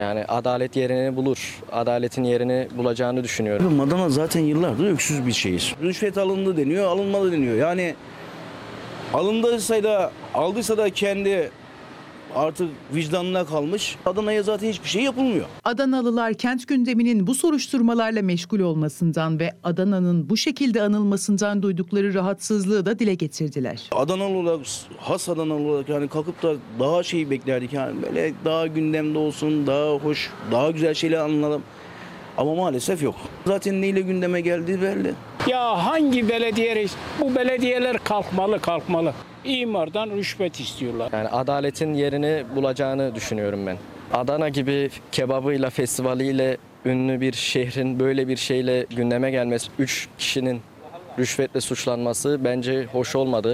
Yani adalet yerini bulur. Adaletin yerini bulacağını düşünüyorum. Adana zaten yıllardır öksüz bir şehir. Rüşvet alındı deniyor, alınmadı deniyor. Yani alındıysa da aldıysa da kendi artık vicdanına kalmış. Adana'ya zaten hiçbir şey yapılmıyor. Adanalılar kent gündeminin bu soruşturmalarla meşgul olmasından ve Adana'nın bu şekilde anılmasından duydukları rahatsızlığı da dile getirdiler. Adanalı olarak, has Adanalı olarak yani kalkıp da daha şey beklerdik. Yani böyle daha gündemde olsun, daha hoş, daha güzel şeyler anlatalım. Ama maalesef yok. Zaten neyle gündeme geldiği belli. Ya hangi belediye, bu belediyeler kalkmalı. İmardan rüşvet istiyorlar. Yani adaletin yerini bulacağını düşünüyorum ben. Adana gibi kebabıyla, festivaliyle ünlü bir şehrin böyle bir şeyle gündeme gelmesi, 3 kişinin rüşvetle suçlanması bence hoş olmadı.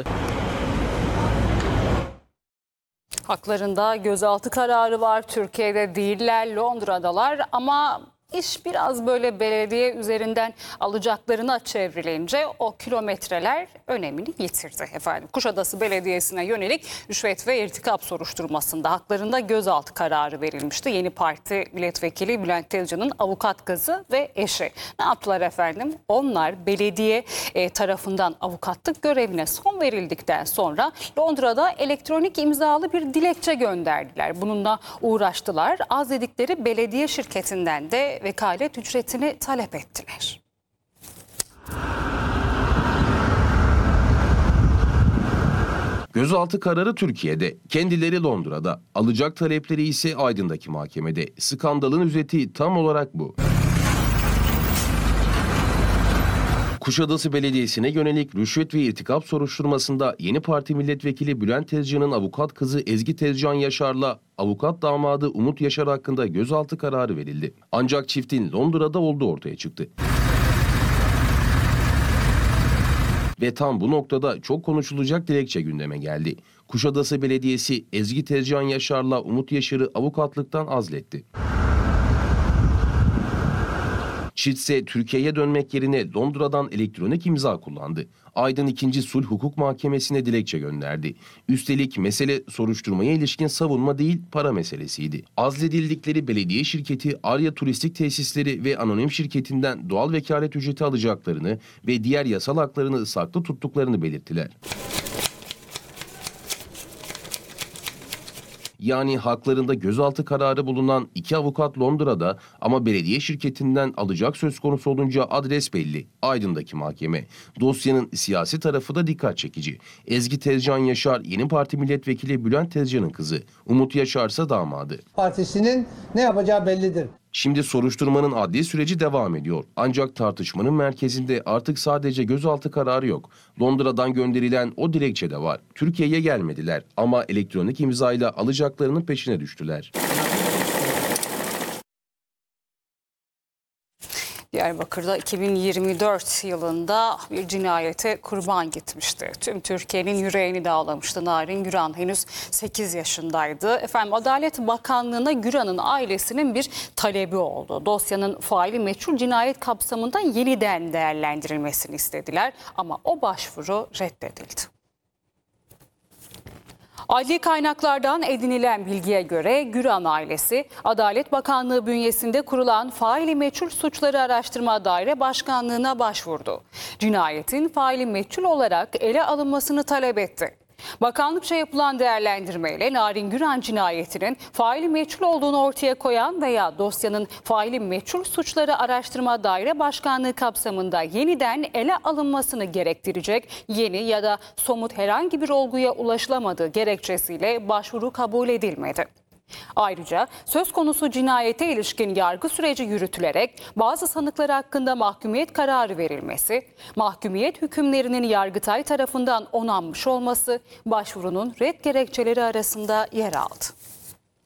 Haklarında gözaltı kararı var. Türkiye'de değiller, Londra'dalar ama İş biraz böyle belediye üzerinden alacaklarına çevrilince o kilometreler önemini yitirdi efendim. Kuşadası Belediyesi'ne yönelik rüşvet ve irtikap soruşturmasında haklarında gözaltı kararı verilmişti. Yeni Parti milletvekili Bülent Tezcan'ın avukat kızı ve eşi. Ne yaptılar efendim? Onlar belediye tarafından avukatlık görevine son verildikten sonra Londra'da elektronik imzalı bir dilekçe gönderdiler. Bununla uğraştılar. Az dedikleri belediye şirketinden de vekalet ücretini talep ettiler. Gözaltı kararı Türkiye'de, kendileri Londra'da, alacak talepleri ise Aydın'daki mahkemede. Skandalın özeti tam olarak bu. Kuşadası Belediyesi'ne yönelik rüşvet ve irtikap soruşturmasında Yeni Parti milletvekili Bülent Tezcan'ın avukat kızı Ezgi Tezcan Yaşar'la avukat damadı Umut Yaşar hakkında gözaltı kararı verildi. Ancak çiftin Londra'da olduğu ortaya çıktı. Ve tam bu noktada çok konuşulacak dilekçe gündeme geldi. Kuşadası Belediyesi Ezgi Tezcan Yaşar'la Umut Yaşar'ı avukatlıktan azletti. Çift ise Türkiye'ye dönmek yerine Londra'dan elektronik imza kullandı. Aydın 2. Sulh Hukuk Mahkemesi'ne dilekçe gönderdi. Üstelik mesele soruşturmaya ilişkin savunma değil, para meselesiydi. Azledildikleri belediye şirketi Arya Turistik Tesisleri ve anonim şirketinden doğal vekalet ücreti alacaklarını ve diğer yasal haklarını saklı tuttuklarını belirttiler. Yani haklarında gözaltı kararı bulunan 2 avukat Londra'da ama belediye şirketinden alacak söz konusu olunca adres belli. Aydın'daki mahkeme. Dosyanın siyasi tarafı da dikkat çekici. Ezgi Tezcan Yaşar Yeni Parti milletvekili Bülent Tezcan'ın kızı. Umut Yaşar ise damadı. Partisinin ne yapacağı bellidir. Şimdi soruşturmanın adli süreci devam ediyor. Ancak tartışmanın merkezinde artık sadece gözaltı kararı yok. Londra'dan gönderilen o dilekçe de var. Türkiye'ye gelmediler ama elektronik imzayla alacaklarının peşine düştüler. Diyarbakır'da 2024 yılında bir cinayete kurban gitmişti. Tüm Türkiye'nin yüreğini dağlamıştı. Narin Güran henüz 8 yaşındaydı. Efendim Adalet Bakanlığı'na Güran'ın ailesinin bir talebi oldu. Dosyanın faili meçhul cinayet kapsamında yeniden değerlendirilmesini istediler ama o başvuru reddedildi. Adli kaynaklardan edinilen bilgiye göre Güran ailesi, Adalet Bakanlığı bünyesinde kurulan faili meçhul suçları araştırma daire başkanlığına başvurdu. Cinayetin faili meçhul olarak ele alınmasını talep etti. Bakanlıkça yapılan değerlendirmeyle Narin Güran cinayetinin faili meçhul olduğunu ortaya koyan veya dosyanın faili meçhul suçları araştırma daire başkanlığı kapsamında yeniden ele alınmasını gerektirecek yeni ya da somut herhangi bir olguya ulaşılamadığı gerekçesiyle başvuru kabul edilmedi. Ayrıca söz konusu cinayete ilişkin yargı süreci yürütülerek bazı sanıklar hakkında mahkumiyet kararı verilmesi, mahkumiyet hükümlerinin Yargıtay tarafından onanmış olması başvurunun red gerekçeleri arasında yer aldı.